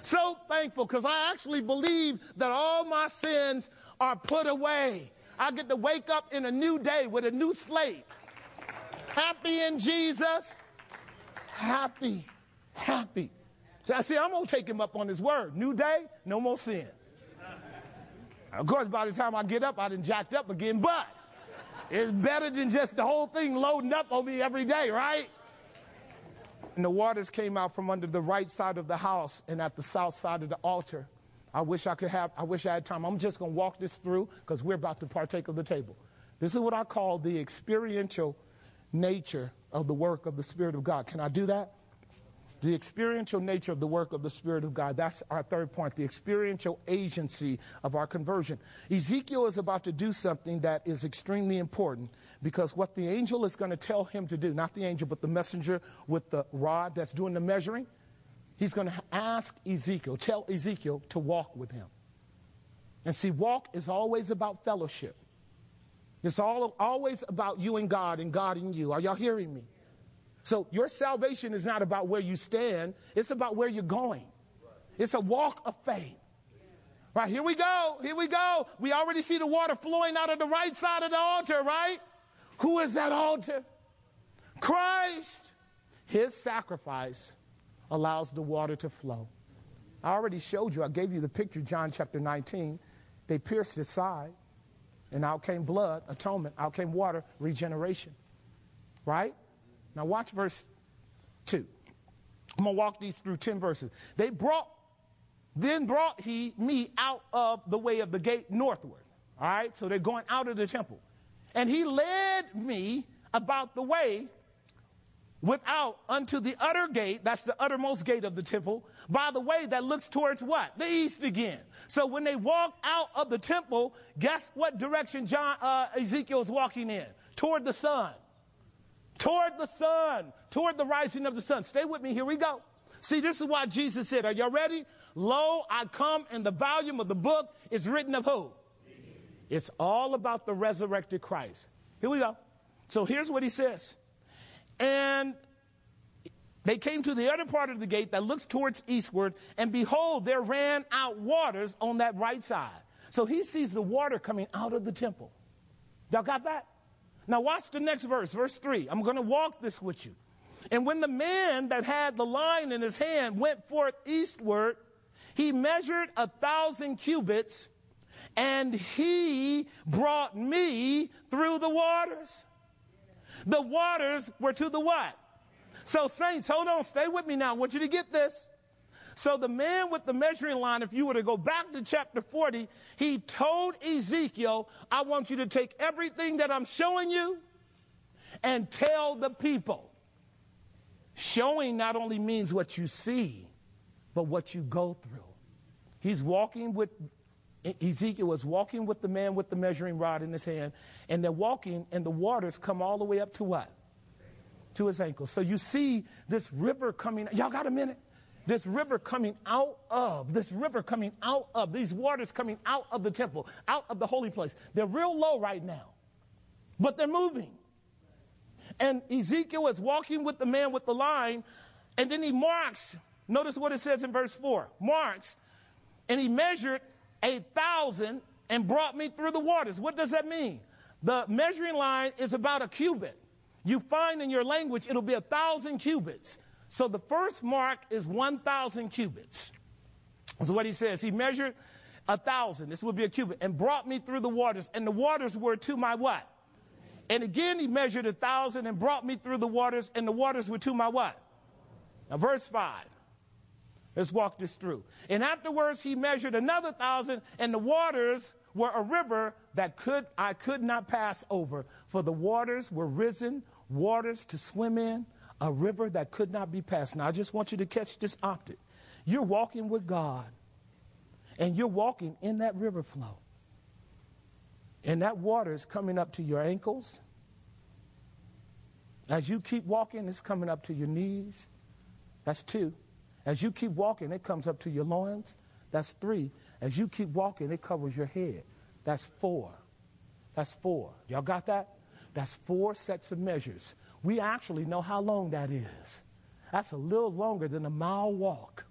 So thankful because I actually believe that all my sins are put away. I get to wake up in a new day with a new slate. Happy in Jesus. Happy. So see, I'm going to take him up on his word. New day, no more sin. Of course, by the time I get up, I done jacked up again, but it's better than just the whole thing loading up on me every day, right? And the waters came out from under the right side of the house and at the south side of the altar. I wish I had time. I'm just going to walk this through because we're about to partake of the table. This is what I call the experiential nature of the work of the Spirit of God. Can I do that? The experiential nature of the work of the Spirit of God. That's our third point, the experiential agency of our conversion. Ezekiel is about to do something that is extremely important because what the angel is going to tell him to do, not the angel, but the messenger with the rod that's doing the measuring, he's going to tell Ezekiel to walk with him. And see, walk is always about fellowship. It's always about you and God in you. Are y'all hearing me? So your salvation is not about where you stand. It's about where you're going. It's a walk of faith. Right, here we go. We already see the water flowing out of the right side of the altar, right? Who is that altar? Christ. His sacrifice allows the water to flow. I already showed you. I gave you the picture, John chapter 19. They pierced his side, and out came blood, atonement. Out came water, regeneration. Right? Now watch verse 2. I'm going to walk these through 10 verses. Then brought he me out of the way of the gate northward. All right? So they're going out of the temple. And he led me about the way without unto the utter gate, that's the uttermost gate of the temple, by the way that looks towards what? The east again. So when they walked out of the temple, guess what direction Ezekiel is walking in? Toward the sun. Toward the rising of the sun. Stay with me. Here we go. See, this is why Jesus said, are y'all ready? Lo, I come, and the volume of the book is written of who? It's all about the resurrected Christ. Here we go. So here's what he says. And they came to the other part of the gate that looks towards eastward, and behold, there ran out waters on that right side. So he sees the water coming out of the temple. Y'all got that? Now watch the next verse, verse 3. I'm going to walk this with you. And when the man that had the line in his hand went forth eastward, he measured 1,000 cubits, and he brought me through the waters. The waters were to the what? So saints, hold on, stay with me now. I want you to get this. So the man with the measuring line, if you were to go back to chapter 40, he told Ezekiel, I want you to take everything that I'm showing you and tell the people. Showing not only means what you see, but what you go through. Ezekiel was walking with the man with the measuring rod in his hand, and they're walking, and the waters come all the way up to what? To his ankles. So you see this river coming. Y'all got a minute? This river coming out of, these waters coming out of the temple, out of the holy place. They're real low right now, but they're moving. And Ezekiel is walking with the man with the line, and then he marks, notice what it says in verse 4, marks, and he measured 1,000 and brought me through the waters. What does that mean? The measuring line is about a cubit. You find in your language, it'll be 1,000 cubits. So the first mark is 1,000 cubits. That's what he says. He measured 1,000. This would be a cubit. And brought me through the waters. And the waters were to my what? And again, he measured 1,000 and brought me through the waters. And the waters were to my what? Now, verse 5. Let's walk this through. And afterwards, he measured another 1,000. And the waters were a river that I could not pass over. For the waters were risen, waters to swim in. A river that could not be passed. Now, I just want you to catch this optic. You're walking with God, and you're walking in that river flow. And that water is coming up to your ankles. As you keep walking, it's coming up to your knees. That's 2. As you keep walking, it comes up to your loins. That's 3. As you keep walking, it covers your head. That's 4. That's 4. Y'all got that? That's 4 sets of measures. We actually know how long that is. That's a little longer than a mile walk.